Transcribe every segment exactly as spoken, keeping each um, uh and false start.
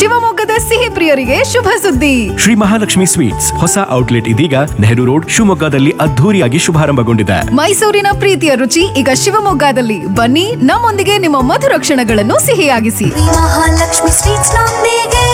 ಶಿವಮೊಗ್ಗದ ಸಿಹಿ ಪ್ರಿಯರಿಗೆ ಶುಭ ಸುದ್ದಿ. ಶ್ರೀ ಮಹಾಲಕ್ಷ್ಮಿ ಸ್ವೀಟ್ಸ್ ಹೊಸ ಔಟ್ಲೆಟ್ ಇದೀಗ ನೆಹರು ರೋಡ್ ಶಿವಮೊಗ್ಗದಲ್ಲಿ ಅದ್ಧೂರಿಯಾಗಿ ಶುಭಾರಂಭಗೊಂಡಿದೆ. ಮೈಸೂರಿನ ಪ್ರೀತಿಯ ರುಚಿ ಈಗ ಶಿವಮೊಗ್ಗದಲ್ಲಿ. ಬನ್ನಿ, ನಮ್ಮೊಂದಿಗೆ ನಿಮ್ಮ ಮಧುರ ಕ್ಷಣಗಳನ್ನು ಸಿಹಿಯಾಗಿಸಿ. ಮಹಾಲಕ್ಷ್ಮಿ ಸ್ವೀಟ್ಸ್ ನೊಂದಿಗೆ.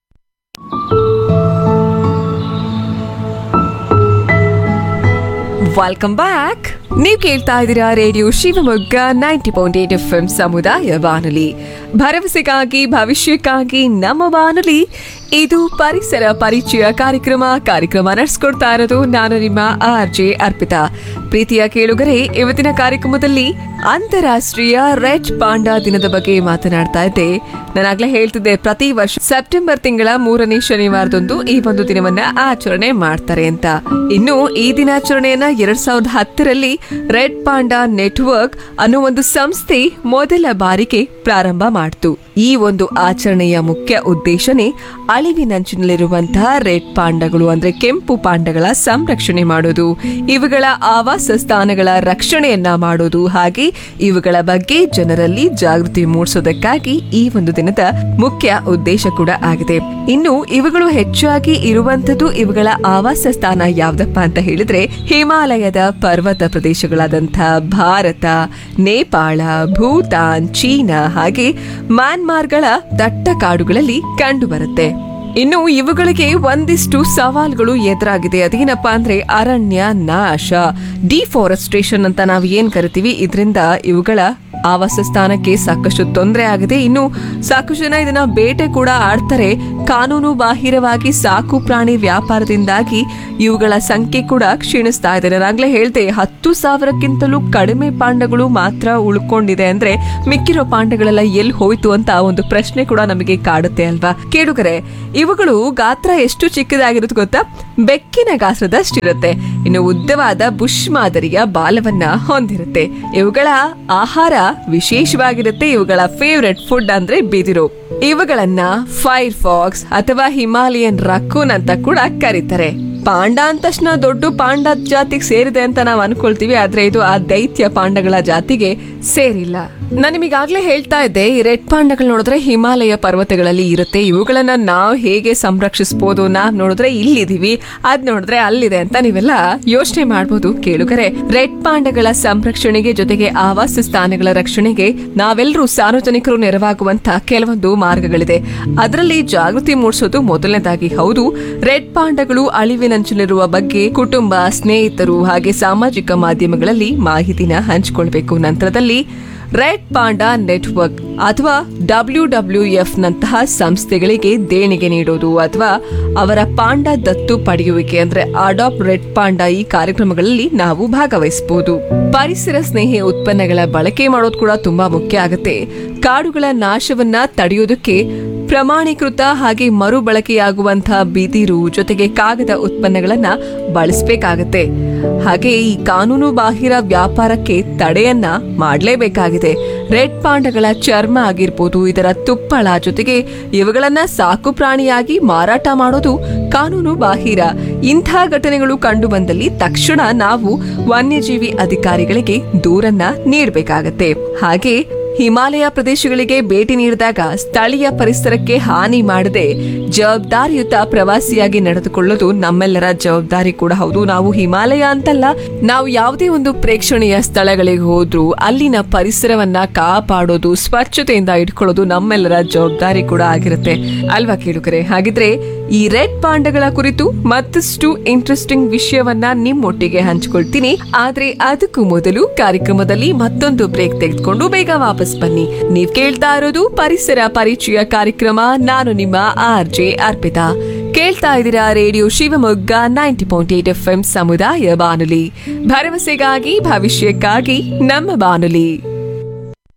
Welcome back. ನೀವು ಕೇಳ್ತಾ ಇದ್ದೀರಾ radio Shivamogga ninety point eight F M ಸಮುದಾಯ ಬಾನುಲಿ, ಭರವಸೆಗಾಗಿ ಭವಿಷ್ಯಕ್ಕಾಗಿ ನಮ್ಮ ಬಾನುಲಿ. ಇದು ಪರಿಸರ ಪರಿಚಯ ಕಾರ್ಯಕ್ರಮ ಕಾರ್ಯಕ್ರಮ ನಡೆಸ್ಕೊಡ್ತಾ ಇರೋದು ನಾನು ನಿಮ್ಮ ಆರ್ ಜೆ ಅರ್ಪಿತಾ. ಪ್ರೀತಿಯ ಕೇಳುಗರೆ, ಇವತ್ತಿನ ಕಾರ್ಯಕ್ರಮದಲ್ಲಿ ಅಂತಾರಾಷ್ಟ್ರೀಯ ರೆಡ್ ಪಾಂಡಾ ದಿನದ ಬಗ್ಗೆ ಮಾತನಾಡ್ತಾ ಇದ್ದೆ. ನಾನಾಗ್ಲೇ ಹೇಳ್ತಿದ್ದೆ, ಪ್ರತಿ ವರ್ಷ ಸೆಪ್ಟೆಂಬರ್ ತಿಂಗಳ ಮೂರನೇ ಶನಿವಾರದಂದು ಈ ಒಂದು ದಿನವನ್ನ ಆಚರಣೆ ಮಾಡ್ತಾರೆ ಅಂತ. ಇನ್ನು ಈ ದಿನಾಚರಣೆಯನ್ನ ಎರಡ್ ಸಾವಿರದ ಹತ್ತರಲ್ಲಿ ರೆಡ್ ಪಾಂಡಾ ನೆಟ್ವರ್ಕ್ ಅನ್ನೋ ಒಂದು ಸಂಸ್ಥೆ ಮೊದಲ ಬಾರಿಗೆ ಪ್ರಾರಂಭ ಮಾಡಿತು. ಈ ಒಂದು ಆಚರಣೆಯ ಮುಖ್ಯ ಉದ್ದೇಶನೇ ಅಳಿವಿನಂಚಿನಲ್ಲಿರುವಂತಹ ರೆಡ್ ಪಾಂಡಗಳು ಅಂದ್ರೆ ಕೆಂಪು ಪಾಂಡಗಳ ಸಂರಕ್ಷಣೆ ಮಾಡೋದು, ಇವುಗಳ ಆವಾಸ ಸ್ಥಾನಗಳ ರಕ್ಷಣೆಯನ್ನ ಮಾಡೋದು, ಹಾಗೆ ಇವುಗಳ ಬಗ್ಗೆ ಜನರಲ್ಲಿ ಜಾಗೃತಿ ಮೂಡಿಸೋದಕ್ಕಾಗಿ ಈ ಒಂದು ದಿನದ ಮುಖ್ಯ ಉದ್ದೇಶ ಕೂಡ ಆಗಿದೆ. ಇನ್ನು ಇವುಗಳು ಹೆಚ್ಚಾಗಿ ಇರುವಂತದ್ದು, ಇವುಗಳ ಆವಾಸ ಸ್ಥಾನ ಯಾವ್ದಪ್ಪ ಅಂತ ಹೇಳಿದ್ರೆ ಹಿಮಾಲಯದ ಪರ್ವತ ಪ್ರದೇಶಗಳಾದಂತಹ ಭಾರತ, ನೇಪಾಳ, ಭೂತಾನ್, ಚೀನಾ ಹಾಗೆ ಮ್ಯಾನ್ಮಾರ್ಗಳ ದಟ್ಟ ಕಾಡುಗಳಲ್ಲಿ ಕಂಡು ಬರುತ್ತೆ. ಇನ್ನು ಇವುಗಳಿಗೆ ಒಂದಿಷ್ಟು ಸವಾಲುಗಳು ಎದುರಾಗಿದೆ. ಅದೇನಪ್ಪಾ ಅಂದ್ರೆ ಅರಣ್ಯ ನಾಶ, ಡಿಫಾರೆಸ್ಟ್ರೇಷನ್ ಅಂತ ನಾವು ಏನ್ ಕರಿತೀವಿ, ಇದರಿಂದ ಇವುಗಳ ಆವಾಸ ಸ್ಥಾನಕ್ಕೆ ಸಾಕಷ್ಟು ತೊಂದರೆ ಆಗಿದೆ. ಇನ್ನು ಸಾಕಷ್ಟು ಜನ ಇದನ್ನ ಬೇಟೆ ಕೂಡ ಆಡ್ತಾರೆ. ಕಾನೂನು ಬಾಹಿರವಾಗಿ ಸಾಕು ಪ್ರಾಣಿ ವ್ಯಾಪಾರದಿಂದಾಗಿ ಇವುಗಳ ಸಂಖ್ಯೆ ಕೂಡ ಕ್ಷೀಣಿಸ್ತಾ ಇದೆ. ನಾನಾಗ್ಲೇ ಹೇಳ್ದೆ, ಹತ್ತು ಸಾವಿರಕ್ಕಿಂತಲೂ ಕಡಿಮೆ ಪಾಂಡಗಳು ಮಾತ್ರ ಉಳ್ಕೊಂಡಿದೆ ಅಂದ್ರೆ ಮಿಕ್ಕಿರೋ ಪಾಂಡಗಳೆಲ್ಲ ಎಲ್ಲಿ ಹೋಯ್ತು ಅಂತ ಒಂದು ಪ್ರಶ್ನೆ ಕೂಡ ನಮಗೆ ಕಾಡುತ್ತೆ ಅಲ್ವಾ ಕೇಳುಗರೆ. ಇವುಗಳು ಗಾತ್ರ ಎಷ್ಟು ಚಿಕ್ಕದಾಗಿರುತ್ತೆ ಗೊತ್ತಾ? ಬೆಕ್ಕಿನ ಗಾತ್ರದಷ್ಟಿರುತ್ತೆ. ಇನ್ನು ಉದ್ದವಾದ ಬುಷ್ ಮಾದರಿಯ ಬಾಲವನ್ನ ಹೊಂದಿರುತ್ತೆ. ಇವುಗಳ ಆಹಾರ ವಿಶೇಷವಾಗಿರುತ್ತೆ. ಇವುಗಳ ಫೇವರೆಟ್ ಫುಡ್ ಅಂದ್ರೆ ಬಿದಿರು. ಇವುಗಳನ್ನ ಫೈರ್ ಫಾಕ್ಸ್ ಅಥವಾ ಹಿಮಾಲಯನ್ ರಕ್ಕೂನ್ ಅಂತ ಕೂಡ ಕರೀತಾರೆ. ಪಾಂಡ ಅಂದ ತಕ್ಷಣ ದೊಡ್ಡ ಪಾಂಡ ಜಾತಿಗೆ ಸೇರಿದೆ ಅಂತ ನಾವು ಅನ್ಕೊಳ್ತೀವಿ, ಆದ್ರೆ ಇದು ಆ ದೈತ್ಯ ಪಾಂಡಗಳ ಜಾತಿಗೆ ಸೇರಿಲ್ಲ. ನಾನು ನಿಮಗಾಗ್ಲೇ ಹೇಳ್ತಾ ಇದ್ದೆ, ಈ ರೆಡ್ ಪಾಂಡಗಳು ನೋಡಿದ್ರೆ ಹಿಮಾಲಯ ಪರ್ವತಗಳಲ್ಲಿ ಇರುತ್ತೆ. ಇವುಗಳನ್ನ ನಾವು ಹೇಗೆ ಸಂರಕ್ಷಿಸಬಹುದು? ನಾವ್ ನೋಡಿದ್ರೆ ಇಲ್ಲಿದೀವಿ, ಅದ್ ನೋಡಿದ್ರೆ ಅಲ್ಲಿದೆ ಅಂತ ನೀವೆಲ್ಲ ಯೋಚನೆ ಮಾಡಬಹುದು ಕೇಳುಗರೆ. ರೆಡ್ ಪಾಂಡಗಳ ಸಂರಕ್ಷಣೆಗೆ ಜೊತೆಗೆ ಆವಾಸ ಸ್ಥಾನಗಳ ರಕ್ಷಣೆಗೆ ನಾವೆಲ್ಲರೂ ಸಾರ್ವಜನಿಕರು ನೆರವಾಗುವಂತ ಕೆಲವೊಂದು ಮಾರ್ಗಗಳಿದೆ. ಅದರಲ್ಲಿ ಜಾಗೃತಿ ಮೂಡಿಸೋದು ಮೊದಲನೇದಾಗಿ. ಹೌದು, ರೆಡ್ ಪಾಂಡಗಳು ಅಳಿವಿನಂಚಿನಲ್ಲಿರುವ ಬಗ್ಗೆ ಕುಟುಂಬ, ಸ್ನೇಹಿತರು ಹಾಗೆ ಸಾಮಾಜಿಕ ಮಾಧ್ಯಮಗಳಲ್ಲಿ ಮಾಹಿತಿನ ಹಂಚಿಕೊಳ್ಬೇಕು. ನಂತರದಲ್ಲಿ ರೆಡ್ ಪಾಂಡಾ ನೆಟ್ವರ್ಕ್ ಅಥವಾ ಡಬ್ಲ್ಯೂ ಡಬ್ಲ್ಯೂ ಎಫ್ ನಂತಹ ಸಂಸ್ಥೆಗಳಿಗೆ ದೇಣಿಗೆ ನೀಡೋದು ಅಥವಾ ಅವರ ಪಾಂಡಾ ದತ್ತು ಪಡೆಯುವಿಕೆ ಅಂದ್ರೆ ಅಡಾಪ್ಟ್ ರೆಡ್ ಪಾಂಡಾ ಈ ಕಾರ್ಯಕ್ರಮಗಳಲ್ಲಿ ನಾವು ಭಾಗವಹಿಸಬಹುದು. ಪರಿಸರ ಸ್ನೇಹಿ ಉತ್ಪನ್ನಗಳ ಬಳಕೆ ಮಾಡೋದು ಕೂಡ ತುಂಬಾ ಮುಖ್ಯ ಆಗುತ್ತೆ. ಕಾಡುಗಳ ನಾಶವನ್ನ ತಡೆಯೋದಕ್ಕೆ ಪ್ರಮಾಣೀಕೃತ ಹಾಗೆ ಮರುಬಳಕೆಯಾಗುವಂತಹ ಬಿದಿರು ಜೊತೆಗೆ ಕಾಗದ ಉತ್ಪನ್ನಗಳನ್ನ ಬಳಸಬೇಕಾಗತ್ತೆ. ಹಾಗೆ ಈ ಕಾನೂನು ಬಾಹಿರ ವ್ಯಾಪಾರಕ್ಕೆ ತಡೆಯನ್ನ ಮಾಡಲೇಬೇಕಾಗಿದೆ. ರೆಡ್ ಪಾಂಡಗಳ ಚರ್ಮ ಆಗಿರ್ಬೋದು, ಇದರ ತುಪ್ಪಳ ಜೊತೆಗೆ ಇವುಗಳನ್ನ ಸಾಕು ಪ್ರಾಣಿಯಾಗಿ ಮಾರಾಟ ಮಾಡೋದು ಕಾನೂನು ಬಾಹಿರ. ಇಂಥ ಘಟನೆಗಳು ಕಂಡು ಬಂದಲ್ಲಿ ತಕ್ಷಣ ನಾವು ವನ್ಯಜೀವಿ ಅಧಿಕಾರಿಗಳಿಗೆ ದೂರನ್ನ ನೀಡಬೇಕಾಗತ್ತೆ. ಹಾಗೆ ಹಿಮಾಲಯ ಪ್ರದೇಶಗಳಿಗೆ ಭೇಟಿ ನೀಡಿದಾಗ ಸ್ಥಳೀಯ ಪರಿಸರಕ್ಕೆ ಹಾನಿ ಮಾಡದೆ ಜವಾಬ್ದಾರಿಯುತ ಪ್ರವಾಸಿಯಾಗಿ ನಡೆದುಕೊಳ್ಳೋದು ನಮ್ಮೆಲ್ಲರ ಜವಾಬ್ದಾರಿ ಕೂಡ ಹೌದು. ನಾವು ಹಿಮಾಲಯ ಅಂತಲ್ಲ, ನಾವು ಯಾವುದೇ ಒಂದು ಪ್ರೇಕ್ಷಣೀಯ ಸ್ಥಳಗಳಿಗೆ ಹೋದ್ರೂ ಅಲ್ಲಿನ ಪರಿಸರವನ್ನ ಕಾಪಾಡೋದು, ಸ್ವಚ್ಛತೆಯಿಂದ ಇಟ್ಕೊಳ್ಳೋದು ನಮ್ಮೆಲ್ಲರ ಜವಾಬ್ದಾರಿ ಕೂಡ ಆಗಿರುತ್ತೆ ಅಲ್ವಾ ಕೇಳುಗರೆ. ಹಾಗಿದ್ರೆ ಈ ರೆಡ್ ಪಾಂಡಗಳ ಕುರಿತು ಮತ್ತಷ್ಟು ಇಂಟ್ರೆಸ್ಟಿಂಗ್ ವಿಷಯವನ್ನ ನಿಮ್ಮೊಟ್ಟಿಗೆ ಹಂಚಿಕೊಳ್ತೀನಿ. ಆದ್ರೆ ಅದಕ್ಕೂ ಮೊದಲು ಕಾರ್ಯಕ್ರಮದಲ್ಲಿ ಮತ್ತೊಂದು ಬ್ರೇಕ್ ತೆಗೆದುಕೊಂಡು ಬೇಗ ವಾಪಸ್ ಬನ್ನಿ. ನೀವ್ ಕೇಳ್ತಾ ಇರೋದು ಪರಿಸರ ಪರಿಚಯ ಕಾರ್ಯಕ್ರಮ. ನಾನು ನಿಮ್ಮ ಆರ್ ಜೆ ಅರ್ಪಿತಾ. ಕೇಳ್ತಾ ಇದ್ದೀರಾ radio Shivamogga ninety point eight F M ಸಮುದಾಯ ಬಾನುಲಿ, ಭರವಸೆಗಾಗಿ ಭವಿಷ್ಯಕ್ಕಾಗಿ ನಮ್ಮ ಬಾನುಲಿ.